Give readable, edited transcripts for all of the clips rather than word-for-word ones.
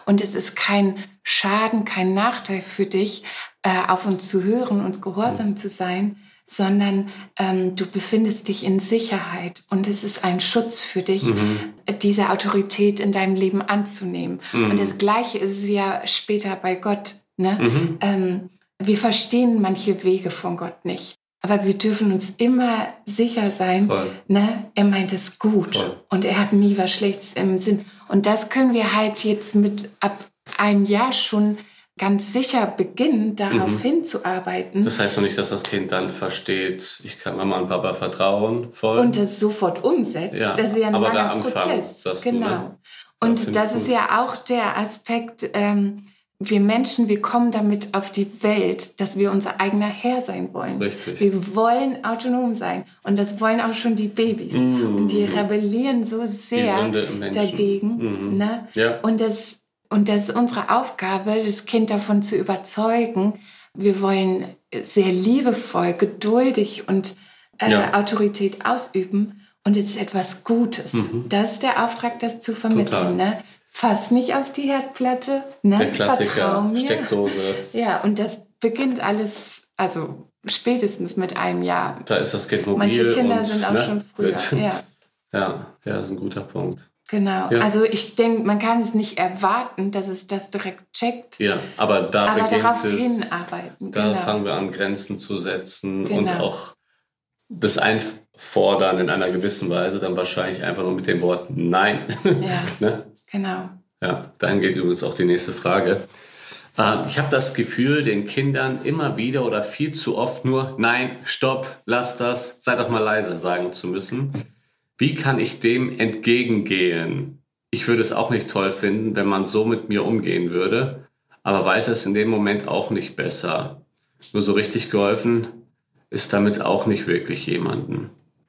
Und es ist kein Schaden, kein Nachteil für dich, auf uns zu hören und gehorsam zu sein, sondern du befindest dich in Sicherheit. Und es ist ein Schutz für dich, diese Autorität in deinem Leben anzunehmen. Und das Gleiche ist es ja später bei Gott. Ne? Wir verstehen manche Wege von Gott nicht. Aber wir dürfen uns immer sicher sein, ne? Er meint es gut. Voll. Und er hat nie was Schlechtes im Sinn. Und das können wir halt jetzt ab einem Jahr schon ganz sicher beginnen, darauf hinzuarbeiten. Das heißt doch nicht, dass das Kind dann versteht, ich kann Mama und Papa vertrauen. Voll. Und das sofort umsetzt. Ja, das ist ja ein aber langer Prozess. Genau. Du, ne? Und das ist ja auch der Aspekt, wir Menschen, wir kommen damit auf die Welt, dass wir unser eigener Herr sein wollen. Richtig. Wir wollen autonom sein. Und das wollen auch schon die Babys. Und die rebellieren so sehr dagegen. Ne? Ja. Und das ist unsere Aufgabe, das Kind davon zu überzeugen. Wir wollen sehr liebevoll, geduldig und Autorität ausüben. Und es ist etwas Gutes. Das ist der Auftrag, das zu vermitteln. Ne? Fass nicht auf die Herdplatte, ne? Der Klassiker, vertrau mir. Steckdose. Ja, und das beginnt alles, also spätestens mit einem Jahr. Da ist das Kind mobil. Manche Kinder sind auch schon früher. Ja, das ist ein guter Punkt. Genau, ja. Also ich denke, man kann es nicht erwarten, dass es das direkt checkt. Ja, aber darauf hinarbeiten. Da fangen wir an, Grenzen zu setzen und auch das einfordern in einer gewissen Weise, dann wahrscheinlich einfach nur mit dem Wort Nein. Ja. Ne? Genau. Ja, dahin geht übrigens auch die nächste Frage. Ich habe das Gefühl, den Kindern immer wieder oder viel zu oft nur Nein, stopp, lass das, sei doch mal leise sagen zu müssen. Wie kann ich dem entgegengehen? Ich würde es auch nicht toll finden, wenn man so mit mir umgehen würde, aber weiß es in dem Moment auch nicht besser. Nur so richtig geholfen ist damit auch nicht wirklich jemandem.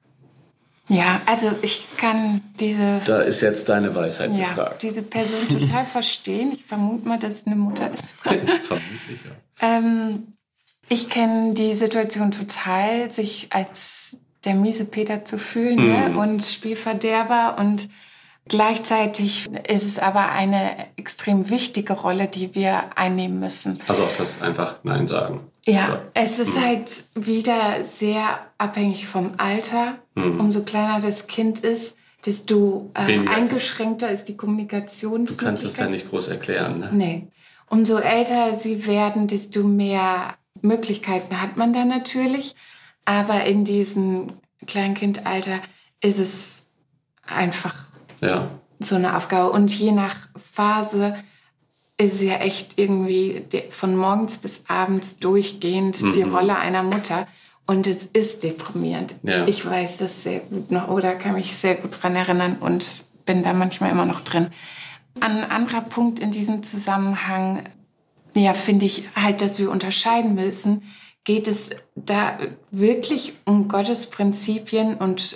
Ja, also ich kann Da ist jetzt deine Weisheit gefragt. Diese Person total verstehen. Ich vermute mal, dass es eine Mutter ist. Vermutlich, ja. Ich kenne die Situation total, sich als der miese Peter zu fühlen ne? Und Spielverderber. Und gleichzeitig ist es aber eine extrem wichtige Rolle, die wir einnehmen müssen. Also auch das einfach Nein sagen. Ja, es ist halt wieder sehr abhängig vom Alter. Umso kleiner das Kind ist, desto eingeschränkter ist die Kommunikation. Du kannst es ja nicht groß erklären. Ne? Nee. Umso älter sie werden, desto mehr Möglichkeiten hat man da natürlich. Aber in diesem Kleinkindalter ist es einfach so eine Aufgabe. Und je nach Phase ist es ja echt irgendwie von morgens bis abends durchgehend die Rolle einer Mutter. Und es ist deprimierend. Ja. Ich weiß das sehr gut noch oder kann mich sehr gut daran erinnern und bin da manchmal immer noch drin. Ein anderer Punkt in diesem Zusammenhang, finde ich halt, dass wir unterscheiden müssen, geht es da wirklich um Gottes Prinzipien und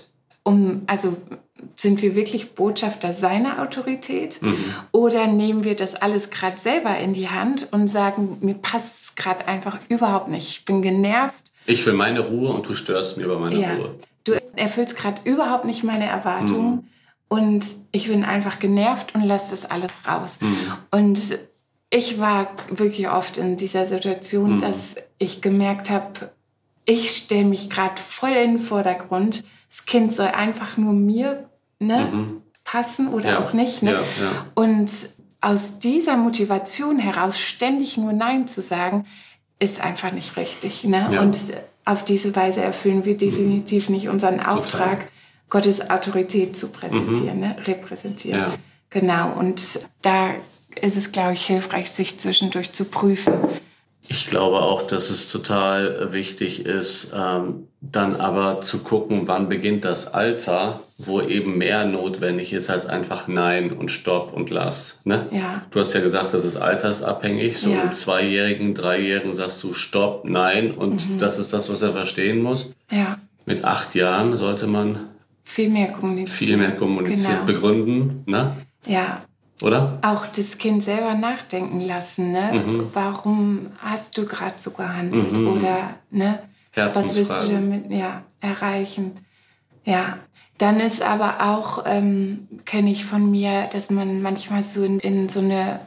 sind wir wirklich Botschafter seiner Autorität? Oder nehmen wir das alles gerade selber in die Hand und sagen, mir passt es gerade einfach überhaupt nicht. Ich bin genervt. Ich will meine Ruhe und du störst mir bei meiner Ruhe. Du erfüllst gerade überhaupt nicht meine Erwartungen und ich bin einfach genervt und lasse das alles raus. Und ich war wirklich oft in dieser Situation, dass ich gemerkt habe, ich stelle mich gerade voll in den Vordergrund. Das Kind soll einfach nur mir passen oder auch nicht. Ne? Ja. Und aus dieser Motivation heraus ständig nur Nein zu sagen, ist einfach nicht richtig. Ne? Ja. Und auf diese Weise erfüllen wir definitiv nicht unseren Auftrag, Gottes Autorität zu präsentieren, repräsentieren. Ja. Genau, und da ist es, glaube ich, hilfreich, sich zwischendurch zu prüfen. Ich glaube auch, dass es total wichtig ist, dann aber zu gucken, wann beginnt das Alter, wo eben mehr notwendig ist als einfach Nein und Stopp und Lass. Ne? Ja. Du hast ja gesagt, das ist altersabhängig. So im 2-Jährigen, 3-Jährigen sagst du Stopp, Nein und das ist das, was er verstehen muss. Ja. Mit 8 Jahren sollte man viel mehr kommunizieren, genau. Begründen. Ne? Ja. Oder? Auch das Kind selber nachdenken lassen. Ne? Warum hast du gerade so gehandelt? Oder was willst du damit erreichen? Ja. Dann ist aber auch, kenne ich von mir, dass man manchmal so in so eine